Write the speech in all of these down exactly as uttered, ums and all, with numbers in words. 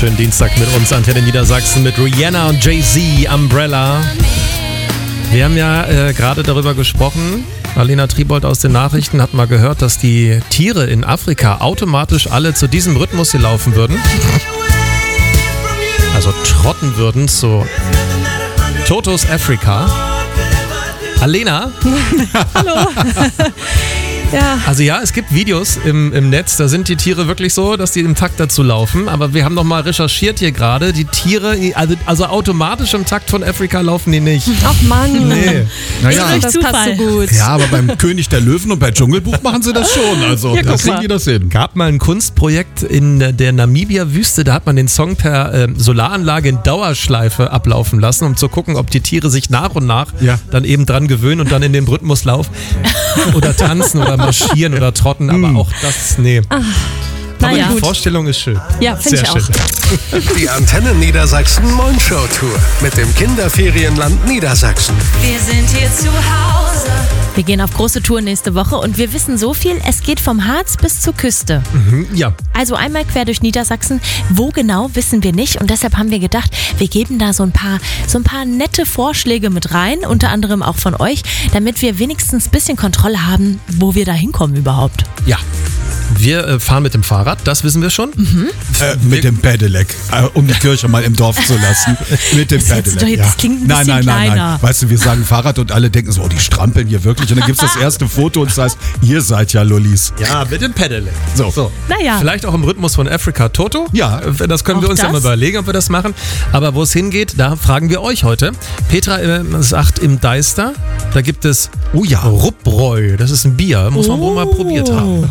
wunderschönen Dienstag mit uns, Antenne Niedersachsen, mit Rihanna und Jay-Z, Umbrella. Wir haben ja äh, gerade darüber gesprochen, Alena Tribold aus den Nachrichten hat mal gehört, dass die Tiere in Afrika automatisch alle zu diesem Rhythmus hier laufen würden. Also trotten würden zu Totos Africa. Alena? Hallo. Ja. Also ja, es gibt Videos im, im Netz, da sind die Tiere wirklich so, dass die im Takt dazu laufen. Aber wir haben noch mal recherchiert hier gerade, die Tiere, also, also automatisch im Takt von Afrika laufen die nicht. Ach Mann. Nee. Naja, das passt so gut. ja, aber beim König der Löwen und bei Dschungelbuch machen sie das schon. Also Ja, da guck kriegen mal. die das hin. Gab mal ein Kunstprojekt in der Namibia-Wüste, da hat man den Song per äh, Solaranlage in Dauerschleife ablaufen lassen, um zu gucken, ob die Tiere sich nach und nach Ja. dann eben dran gewöhnen und dann in dem Rhythmus laufen oder tanzen oder marschieren oder trotten, aber auch das, nee. Aber naja, die gut. Vorstellung ist schön. Ja, finde Sehr ich auch. schön. Die Antenne Niedersachsen Mondshow Tour mit dem Kinderferienland Niedersachsen. Wir sind hier zu Hause. Wir gehen auf große Tour nächste Woche und wir wissen so viel, es geht vom Harz bis zur Küste. Ja, Also einmal quer durch Niedersachsen. Wo genau, wissen wir nicht. Und deshalb haben wir gedacht, wir geben da so ein paar, so ein paar nette Vorschläge mit rein, unter anderem auch von euch, damit wir wenigstens ein bisschen Kontrolle haben, wo wir da hinkommen überhaupt. ja. Wir äh, fahren mit dem Fahrrad, das wissen wir schon. Äh, mit dem Pedelec, äh, um die Kirche mal im Dorf zu lassen. Mit dem Das hört sich Pedelec. doch jetzt- ja. das klingt ein nein, bisschen nein, nein, kleiner. nein. Weißt du, wir sagen Fahrrad und alle denken so, oh, die strampeln hier wirklich. Und dann gibt es das erste Foto und es heißt, ihr seid ja Lullis. Ja, mit dem Pedelec. So. so. Naja. Vielleicht auch im Rhythmus von Africa Toto. Ja. Äh, Das können wir Auch uns ja das? mal überlegen, ob wir das machen. Aber wo es hingeht, da fragen wir euch heute. Petra äh, sagt, im Deister, da gibt es Oh ja. Ruppbräu. Das ist ein Bier, muss man wohl mal probiert haben.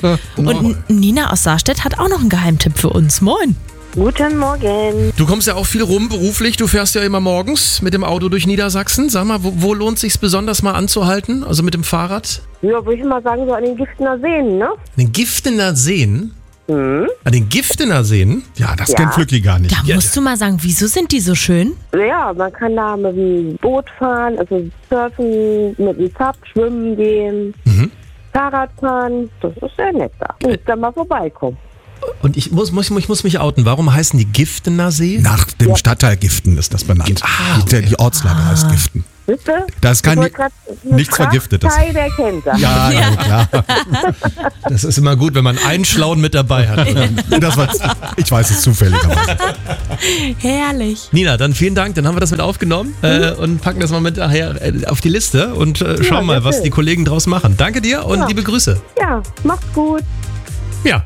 Und Nina aus Saarstedt hat auch noch einen Geheimtipp für uns. Moin. Guten Morgen. Du kommst ja auch viel rum beruflich. Du fährst ja immer morgens mit dem Auto durch Niedersachsen. Sag mal, wo, wo lohnt es sich besonders mal anzuhalten? Also mit dem Fahrrad? Ja, würde ich mal sagen, so an den Giftener Seen, ne? Den Giftener Seen? Mhm. An den Giftener Seen? Ja, das Ja. kennt Flücki gar nicht. Da musst du mal sagen, wieso sind die so schön? Ja, man kann da mit dem Boot fahren, also surfen, mit dem Sub, schwimmen gehen, Mhm. Fahrrad fahren. Das ist sehr nett da. Ich muss da mal vorbeikommen. Und ich muss, muss, ich muss mich outen. Warum heißen die Giftener See? Nach dem Stadtteil Giften ist das benannt. Ah, Die, die Ortslage heißt Giften. Wisst ihr? Da ist kein, Ich wollte grad- nichts Vergiftetes. Kai, der kennt das. Ja, ja, ja. Das ist immer gut, wenn man einen Schlauen mit dabei hat. Oder? Das war, ich weiß es zufälligerweise. Herrlich. Nina, dann vielen Dank. Dann haben wir das mit aufgenommen äh, und packen das mal mit nachher äh, auf die Liste und äh, schauen Ja, mal, was bitte. die Kollegen draus machen. Danke dir und Ja. liebe Grüße. Ja, macht's gut. Ja.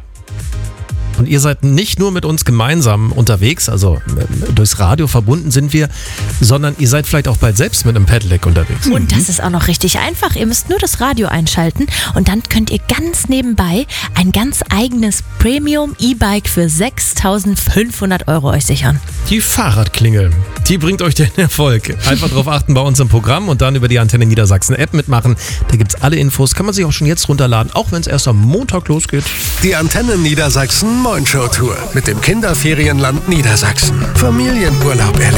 Und ihr seid nicht nur mit uns gemeinsam unterwegs, also äh, durchs Radio verbunden sind wir, sondern ihr seid vielleicht auch bald selbst mit einem Pedelec unterwegs. Und das ist auch noch richtig einfach. Ihr müsst nur das Radio einschalten und dann könnt ihr ganz nebenbei ein ganz eigenes Premium-E-Bike für sechstausendfünfhundert Euro euch sichern. Die Fahrradklingel, die bringt euch den Erfolg. Einfach drauf achten bei uns im Programm und dann über die Antenne Niedersachsen App mitmachen. Da gibt's alle Infos, kann man sich auch schon jetzt runterladen, auch wenn es erst am Montag losgeht. Die Antenne Niedersachsen Mondshow Tour mit dem Kinderferienland Niedersachsen. Familienurlaub erleben.